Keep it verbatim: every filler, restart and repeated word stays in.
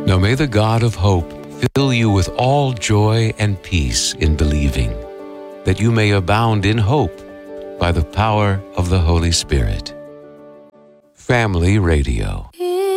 Now may the God of hope fill you with all joy and peace in believing, that you may abound in hope by the power of the Holy Spirit. Family Radio.